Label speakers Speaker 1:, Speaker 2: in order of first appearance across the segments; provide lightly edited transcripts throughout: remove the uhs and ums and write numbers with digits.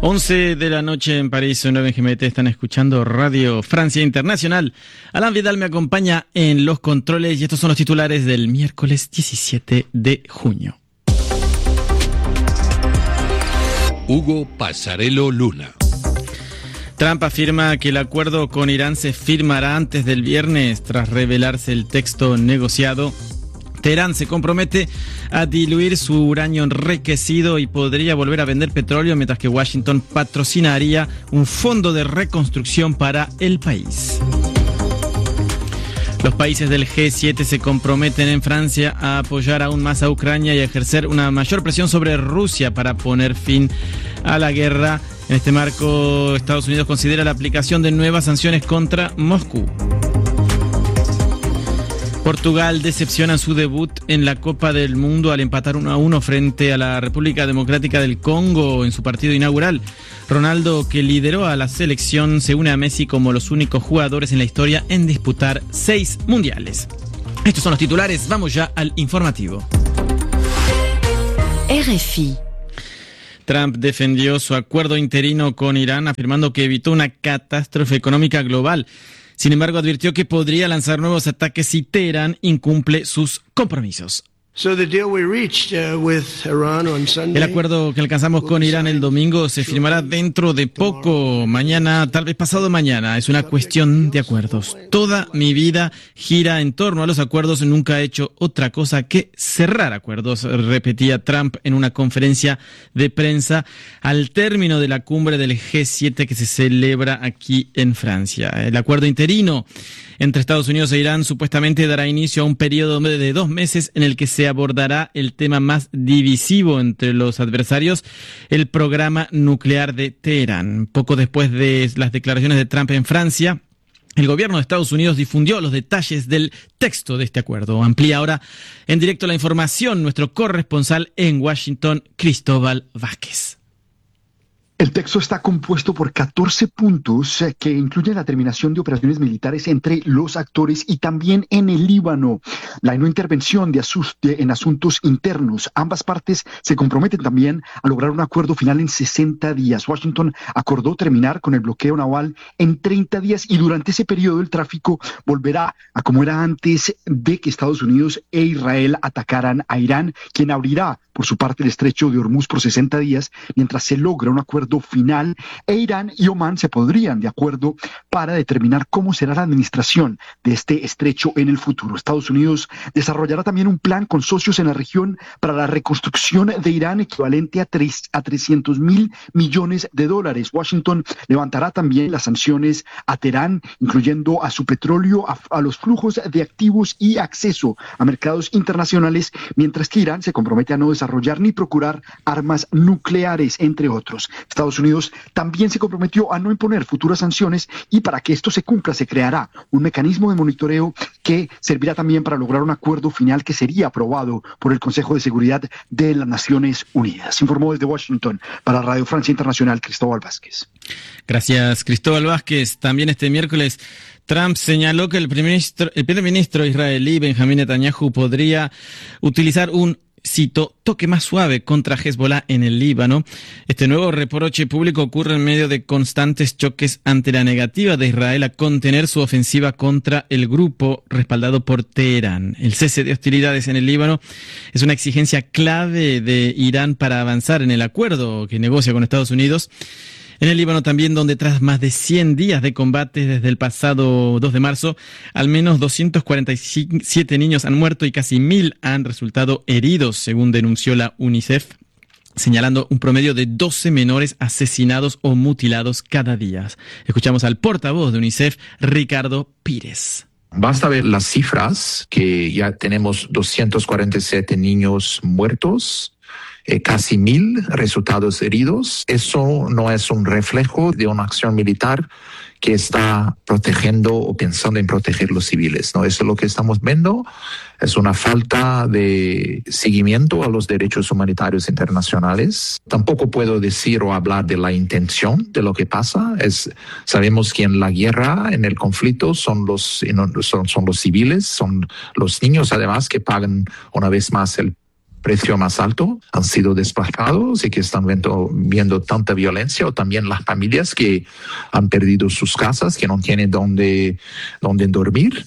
Speaker 1: 11 de la noche en París, 9 en GMT, están escuchando Radio Francia Internacional. Alan Vidal me acompaña en los controles y estos son los titulares del miércoles 17 de junio.
Speaker 2: Hugo Pasarello Luna.
Speaker 1: Trump afirma que el acuerdo con Irán se firmará antes del viernes tras revelarse el texto negociado. Teherán se compromete a diluir su uranio enriquecido y podría volver a vender petróleo, mientras que Washington patrocinaría un fondo de reconstrucción para el país. Los países del G7 se comprometen en Francia a apoyar aún más a Ucrania y a ejercer una mayor presión sobre Rusia para poner fin a la guerra. En este marco, Estados Unidos considera la aplicación de nuevas sanciones contra Moscú. Portugal decepciona su debut en la Copa del Mundo al empatar 1-1 frente a la República Democrática del Congo en su partido inaugural. Ronaldo, que lideró a la selección, se une a Messi como los únicos jugadores en la historia en disputar 6 mundiales. Estos son los titulares, vamos ya al informativo.
Speaker 3: RFI.
Speaker 1: Trump defendió su acuerdo interino con Irán, afirmando que evitó una catástrofe económica global. Sin embargo, advirtió que podría lanzar nuevos ataques si Teherán incumple sus compromisos. El acuerdo que alcanzamos con Irán el domingo se firmará dentro de poco, mañana, tal vez pasado mañana. Es una cuestión de acuerdos. Toda mi vida gira en torno a los acuerdos. Nunca he hecho otra cosa que cerrar acuerdos, repetía Trump en una conferencia de prensa al término de la cumbre del G7 que se celebra aquí en Francia. El acuerdo interino entre Estados Unidos e Irán supuestamente dará inicio a un periodo de 2 meses en el que se abordará el tema más divisivo entre los adversarios, el programa nuclear de Teherán. Poco después de las declaraciones de Trump en Francia, el gobierno de Estados Unidos difundió los detalles del texto de este acuerdo. Amplía ahora en directo la información nuestro corresponsal en Washington, Cristóbal Vázquez.
Speaker 4: El texto está compuesto por 14 puntos que incluyen la terminación de operaciones militares entre los actores y también en el Líbano, la no intervención en asuntos internos. Ambas partes se comprometen también a lograr un acuerdo final en 60 días. Washington acordó terminar con el bloqueo naval en 30 días y durante ese periodo el tráfico volverá a como era antes de que Estados Unidos e Israel atacaran a Irán, quien abrirá por su parte el estrecho de Hormuz por 60 días mientras se logra un acuerdo final, e Irán y Omán se pondrían de acuerdo para determinar cómo será la administración de este estrecho en el futuro. Estados Unidos desarrollará también un plan con socios en la región para la reconstrucción de Irán equivalente a 300.000 millones de dólares. Washington levantará también las sanciones a Teherán, incluyendo a su petróleo, a los flujos de activos y acceso a mercados internacionales, mientras que Irán se compromete a no desarrollar ni procurar armas nucleares, entre otros. Estados Unidos también se comprometió a no imponer futuras sanciones y para que esto se cumpla se creará un mecanismo de monitoreo que servirá también para lograr un acuerdo final que sería aprobado por el Consejo de Seguridad de las Naciones Unidas. Informó desde Washington para Radio Francia Internacional, Cristóbal Vázquez.
Speaker 1: Gracias, Cristóbal Vázquez. También este miércoles Trump señaló que el primer ministro israelí Benjamín Netanyahu podría utilizar un, cito, toque más suave contra Hezbollah en el Líbano. Este nuevo reproche público ocurre en medio de constantes choques ante la negativa de Israel a contener su ofensiva contra el grupo respaldado por Teherán. El cese de hostilidades en el Líbano es una exigencia clave de Irán para avanzar en el acuerdo que negocia con Estados Unidos. En el Líbano también, donde tras más de 100 días de combates desde el pasado 2 de marzo, al menos 247 niños han muerto y casi 1.000 han resultado heridos, según denunció la UNICEF, señalando un promedio de 12 menores asesinados o mutilados cada día. Escuchamos al portavoz de UNICEF, Ricardo Pires.
Speaker 5: Basta ver las cifras, que ya tenemos 247 niños muertos, casi 1.000 resultados heridos. Eso no es un reflejo de una acción militar que está protegiendo o pensando en proteger los civiles, ¿no? Eso es lo que estamos viendo. Es una falta de seguimiento a los derechos humanitarios internacionales. Tampoco puedo decir o hablar de la intención de lo que pasa. Sabemos que en la guerra, en el conflicto, son los civiles, son los niños además que pagan una vez más el precio más alto, han sido desplazados y que están viendo tanta violencia, o también las familias que han perdido sus casas, que no tienen dónde dormir.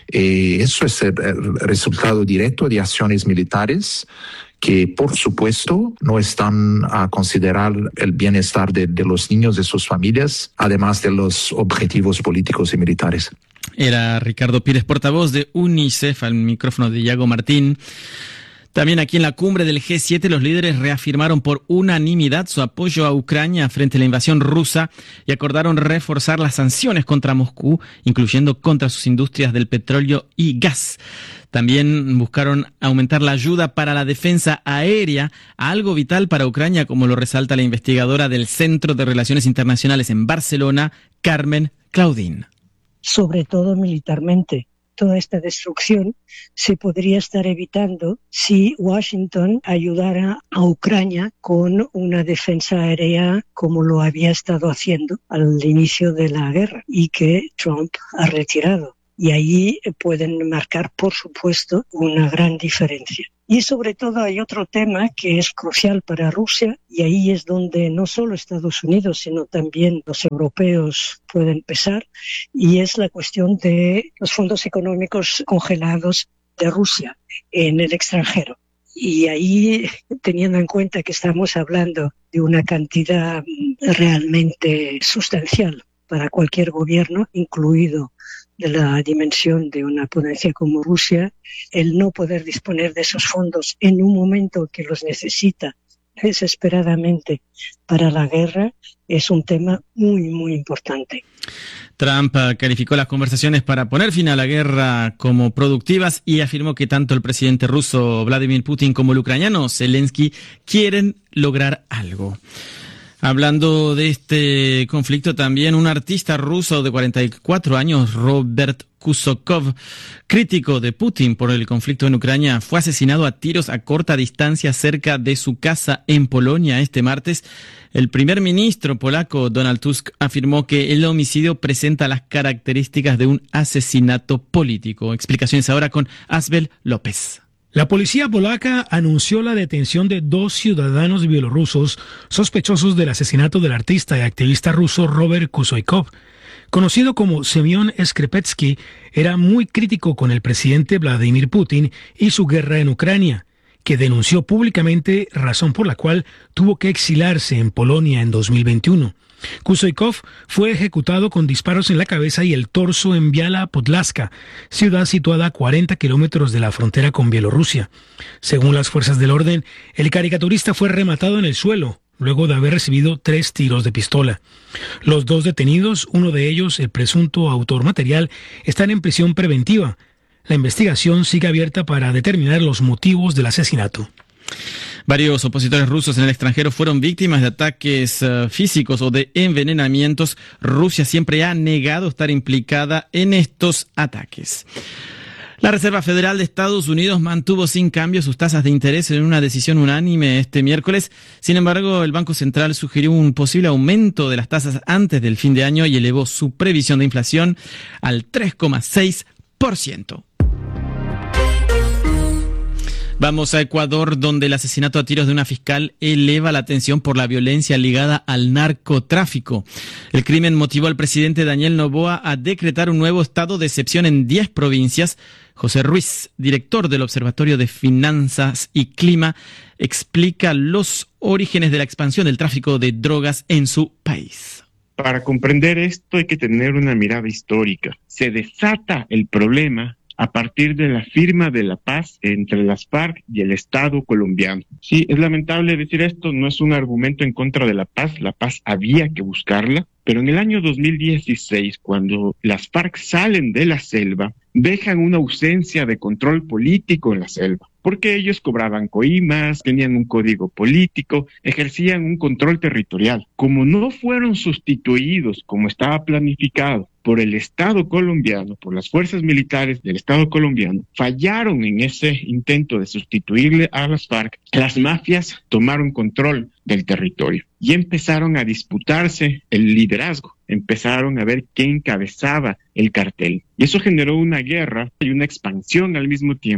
Speaker 5: Eso es el resultado directo de acciones militares que, por supuesto, no están a considerar el bienestar de los niños, de sus familias, además de los objetivos políticos y militares.
Speaker 1: Era Ricardo Pires, portavoz de UNICEF, al micrófono de Iago Martín. También aquí en la cumbre del G7 los líderes reafirmaron por unanimidad su apoyo a Ucrania frente a la invasión rusa y acordaron reforzar las sanciones contra Moscú, incluyendo contra sus industrias del petróleo y gas. También buscaron aumentar la ayuda para la defensa aérea, algo vital para Ucrania, como lo resalta la investigadora del Centro de Relaciones Internacionales en Barcelona, Carmen Claudín.
Speaker 3: Sobre todo militarmente. Toda esta destrucción se podría estar evitando si Washington ayudara a Ucrania con una defensa aérea como lo había estado haciendo al inicio de la guerra y que Trump ha retirado. Y ahí pueden marcar, por supuesto, una gran diferencia. Y sobre todo hay otro tema que es crucial para Rusia, y ahí es donde no solo Estados Unidos, sino también los europeos pueden pesar, y es la cuestión de los fondos económicos congelados de Rusia en el extranjero. Y ahí, teniendo en cuenta que estamos hablando de una cantidad realmente sustancial para cualquier gobierno, incluido de la dimensión de una potencia como Rusia, el no poder disponer de esos fondos en un momento que los necesita desesperadamente para la guerra es un tema muy, muy importante.
Speaker 1: Trump calificó las conversaciones para poner fin a la guerra como productivas y afirmó que tanto el presidente ruso Vladimir Putin como el ucraniano Zelensky quieren lograr algo. Hablando de este conflicto, también un artista ruso de 44 años, Robert Kusokov, crítico de Putin por el conflicto en Ucrania, fue asesinado a tiros a corta distancia cerca de su casa en Polonia este martes. El primer ministro polaco, Donald Tusk, afirmó que el homicidio presenta las características de un asesinato político. Explicaciones ahora con Asbel López.
Speaker 6: La policía polaca anunció la detención de 2 ciudadanos bielorrusos sospechosos del asesinato del artista y activista ruso Robert Kusokov. Conocido como Semyon Skrepetsky, era muy crítico con el presidente Vladimir Putin y su guerra en Ucrania, que denunció públicamente, razón por la cual tuvo que exilarse en Polonia en 2021. Kusokov fue ejecutado con disparos en la cabeza y el torso en Biała Podlaska, ciudad situada a 40 kilómetros de la frontera con Bielorrusia. Según las fuerzas del orden, el caricaturista fue rematado en el suelo, luego de haber recibido 3 tiros de pistola. Los 2 detenidos, uno de ellos, el presunto autor material, están en prisión preventiva. La investigación sigue abierta para determinar los motivos del asesinato.
Speaker 1: Varios opositores rusos en el extranjero fueron víctimas de ataques físicos o de envenenamientos. Rusia siempre ha negado estar implicada en estos ataques. La Reserva Federal de Estados Unidos mantuvo sin cambio sus tasas de interés en una decisión unánime este miércoles. Sin embargo, el Banco Central sugirió un posible aumento de las tasas antes del fin de año y elevó su previsión de inflación al 3,6%. Vamos a Ecuador, donde el asesinato a tiros de una fiscal eleva la tensión por la violencia ligada al narcotráfico. El crimen motivó al presidente Daniel Noboa a decretar un nuevo estado de excepción en 10 provincias. José Ruiz, director del Observatorio de Finanzas y Clima, explica los orígenes de la expansión del tráfico de drogas en su país.
Speaker 7: Para comprender esto hay que tener una mirada histórica. Se desata el problema a partir de la firma de la paz entre las FARC y el Estado colombiano. Sí, es lamentable decir esto, no es un argumento en contra de la paz había que buscarla, pero en el año 2016, cuando las FARC salen de la selva, dejan una ausencia de control político en la selva, porque ellos cobraban coimas, tenían un código político, ejercían un control territorial. Como no fueron sustituidos como estaba planificado por el Estado colombiano, por las fuerzas militares del Estado colombiano, fallaron en ese intento de sustituirle a las FARC. Las mafias tomaron control del territorio y empezaron a disputarse el liderazgo, empezaron a ver quién encabezaba el cartel. Y eso generó una guerra y una expansión al mismo tiempo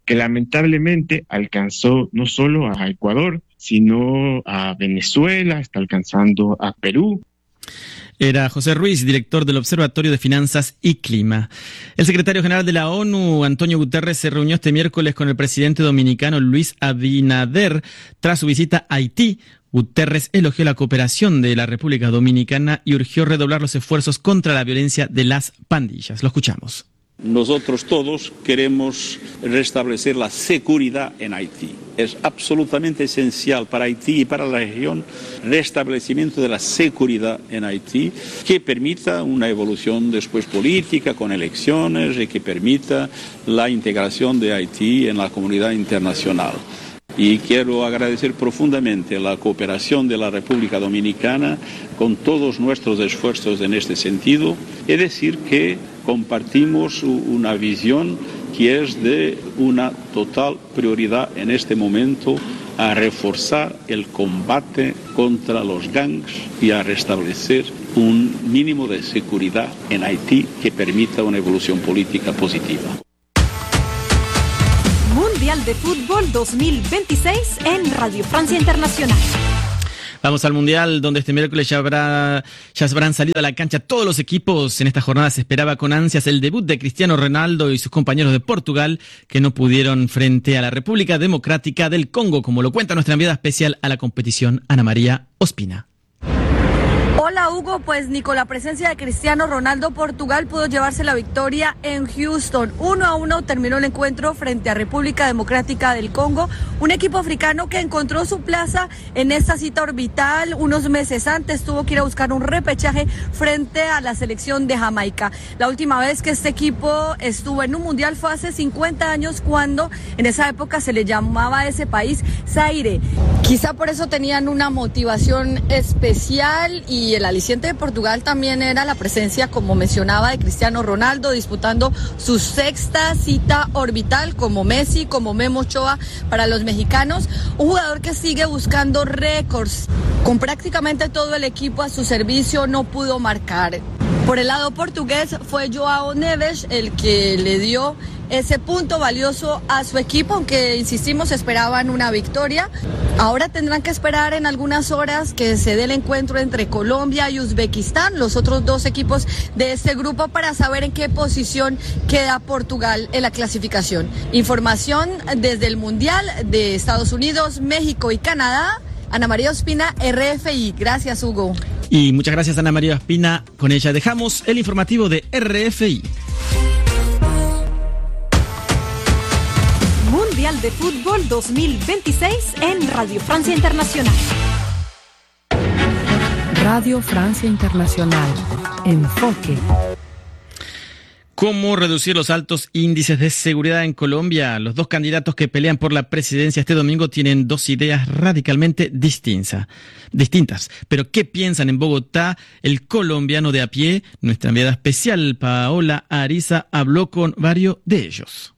Speaker 7: que lamentablemente alcanzó no solo a Ecuador, sino a Venezuela, está alcanzando a Perú.
Speaker 1: Era José Ruiz, director del Observatorio de Finanzas y Clima. El secretario general de la ONU, Antonio Guterres, se reunió este miércoles con el presidente dominicano Luis Abinader tras su visita a Haití. Guterres elogió la cooperación de la República Dominicana y urgió redoblar los esfuerzos contra la violencia de las pandillas. Lo escuchamos.
Speaker 8: Nosotros todos queremos restablecer la seguridad en Haití. Es absolutamente esencial para Haití y para la región el restablecimiento de la seguridad en Haití, que permita una evolución después política con elecciones y que permita la integración de Haití en la comunidad internacional. Y quiero agradecer profundamente la cooperación de la República Dominicana con todos nuestros esfuerzos en este sentido. Es decir, que compartimos una visión que es de una total prioridad en este momento a reforzar el combate contra los gangs y a restablecer un mínimo de seguridad en Haití que permita una evolución política positiva.
Speaker 9: Mundial de Fútbol 2026 en Radio Francia Internacional.
Speaker 1: Vamos al Mundial, donde este miércoles ya habrán salido a la cancha todos los equipos. En esta jornada se esperaba con ansias el debut de Cristiano Ronaldo y sus compañeros de Portugal, que no pudieron frente a la República Democrática del Congo, como lo cuenta nuestra enviada especial a la competición, Ana María Ospina.
Speaker 10: Hola Hugo, pues ni con la presencia de Cristiano Ronaldo, Portugal pudo llevarse la victoria en Houston. 1-1 terminó el encuentro frente a República Democrática del Congo, un equipo africano que encontró su plaza en esta cita orbital. Unos meses antes tuvo que ir a buscar un repechaje frente a la selección de Jamaica. La última vez que este equipo estuvo en un mundial fue hace 50 años, cuando en esa época se le llamaba a ese país Zaire. Quizá por eso tenían una motivación especial, y el aliciente de Portugal también era la presencia, como mencionaba, de Cristiano Ronaldo disputando su sexta cita orbital como Messi, como Memo Ochoa para los mexicanos, un jugador que sigue buscando récords. Con prácticamente todo el equipo a su servicio no pudo marcar. Por el lado portugués fue Joao Neves el que le dio ese punto valioso a su equipo, aunque insistimos, esperaban una victoria. Ahora tendrán que esperar en algunas horas que se dé el encuentro entre Colombia y Uzbekistán, los otros dos equipos de este grupo, para saber en qué posición queda Portugal en la clasificación. Información desde el Mundial de Estados Unidos, México y Canadá. Ana María Ospina, RFI. Gracias, Hugo.
Speaker 1: Y muchas gracias, Ana María Ospina. Con ella dejamos el informativo de RFI.
Speaker 9: Mundial de Fútbol 2026 en Radio Francia Internacional.
Speaker 11: Radio Francia Internacional. Enfoque.
Speaker 1: ¿Cómo reducir los altos índices de seguridad en Colombia? Los dos candidatos que pelean por la presidencia este domingo tienen dos ideas radicalmente distintas. Pero ¿qué piensan en Bogotá? El colombiano de a pie, nuestra enviada especial Paola Ariza, habló con varios de ellos.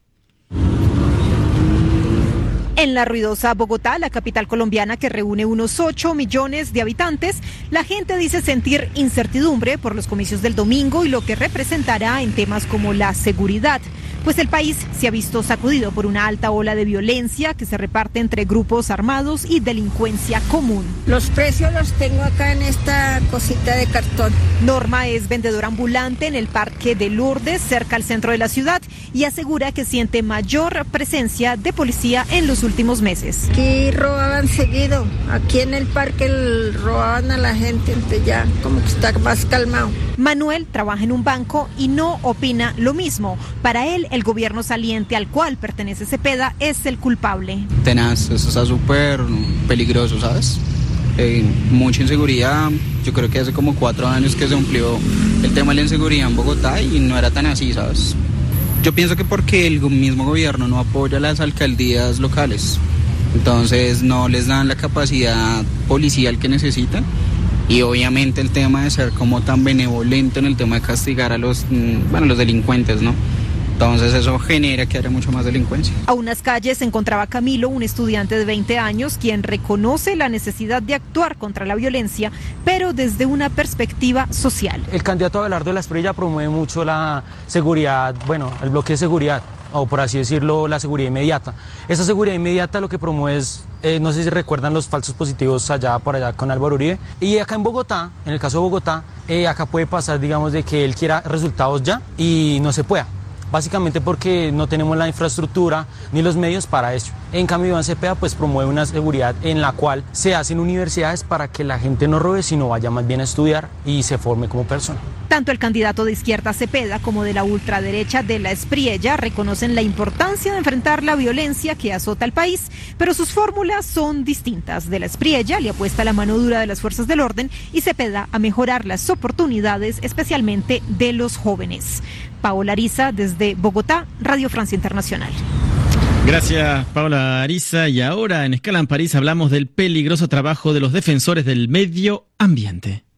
Speaker 12: En la ruidosa Bogotá, la capital colombiana que reúne unos 8 millones de habitantes, la gente dice sentir incertidumbre por los comicios del domingo y lo que representará en temas como la seguridad, pues el país se ha visto sacudido por una alta ola de violencia que se reparte entre grupos armados y delincuencia común.
Speaker 13: Los precios los tengo acá en esta cosita de cartón.
Speaker 12: Norma es vendedora ambulante en el Parque de Lourdes, cerca al centro de la ciudad, y asegura que siente mayor presencia de policía en los últimos meses.
Speaker 13: Aquí robaban seguido, aquí en el parque robaban a la gente, entonces ya como que está más calmado.
Speaker 12: Manuel trabaja en un banco y no opina lo mismo. Para él, el gobierno saliente al cual pertenece Cepeda es el culpable.
Speaker 14: Tenaz, eso está súper peligroso, ¿sabes? Mucha inseguridad. Yo creo que hace como 4 años que se amplió el tema de la inseguridad en Bogotá y no era tan así, ¿sabes? Yo pienso que porque el mismo gobierno no apoya a las alcaldías locales, entonces no les dan la capacidad policial que necesitan, y obviamente el tema de ser como tan benevolente en el tema de castigar a los delincuentes, ¿no? Entonces eso genera que haya mucho más delincuencia.
Speaker 12: A unas calles se encontraba Camilo, un estudiante de 20 años, quien reconoce la necesidad de actuar contra la violencia, pero desde una perspectiva social.
Speaker 15: El candidato Abelardo de la Espriella promueve mucho la seguridad, el bloque de seguridad. o por así decirlo, la seguridad inmediata. Esa seguridad inmediata lo que promueve es, no sé si recuerdan los falsos positivos por allá con Álvaro Uribe. Y acá en Bogotá, en el caso de Bogotá, acá puede pasar, digamos, de que él quiera resultados ya y no se pueda. Básicamente porque no tenemos la infraestructura ni los medios para eso. En cambio, Iván Cepeda pues promueve una seguridad en la cual se hacen universidades para que la gente no robe, sino vaya más bien a estudiar y se forme como persona.
Speaker 12: Tanto el candidato de izquierda Cepeda como de la ultraderecha de la Espriella reconocen la importancia de enfrentar la violencia que azota al país, pero sus fórmulas son distintas. De la Espriella le apuesta a la mano dura de las fuerzas del orden y Cepeda a mejorar las oportunidades, especialmente de los jóvenes. Paola Ariza, desde Bogotá, Radio Francia Internacional.
Speaker 1: Gracias, Paola Ariza. Y ahora, en Escala en París, hablamos del peligroso trabajo de los defensores del medio ambiente.